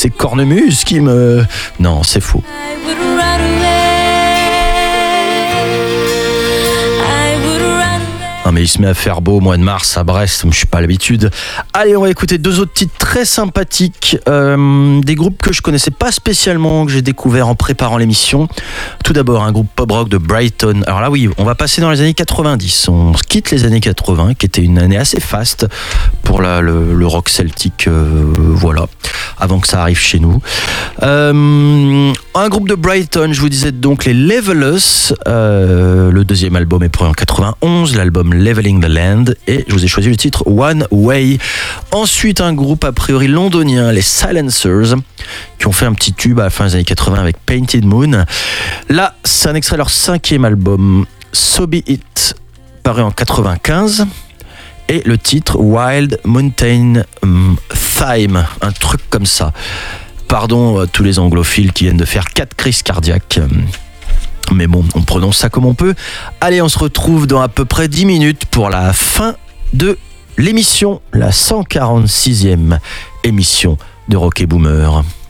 C'est Cornemuse qui me... Non, c'est faux. Non mais il se met à faire beau au mois de mars à Brest, je suis pas à l'habitude. Allez, on va écouter deux autres titres très sympathiques, des groupes que je connaissais pas spécialement, que j'ai découvert en préparant l'émission. Tout d'abord un groupe pop-rock de Brighton. Alors là oui, on va passer dans les années 90, on quitte les années 80 qui était une année assez faste pour le rock celtique, voilà, avant que ça arrive chez nous. Un groupe de Brighton, je vous disais donc les Levelers, le deuxième album est paru en 91, l'album Leveling the Land, et je vous ai choisi le titre One Way. Ensuite un groupe a priori londonien, les Silencers, qui ont fait un petit tube à la fin des années 80 avec Painted Moon. Là c'est un extrait de leur cinquième album So Be It, paru en 95, et le titre Wild Mountain Thyme, un truc comme ça. Pardon à tous les anglophiles qui viennent de faire 4 crises cardiaques. Mais bon, on prononce ça comme on peut. Allez, on se retrouve dans à peu près 10 minutes pour la fin de l'émission, la 146e émission de Rock et Boomer.